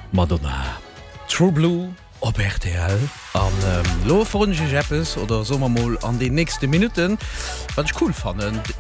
Madonna. True Blue op RTL an Lo Jappes oder sommermol an die nächste Minuten wat ich cool fanden.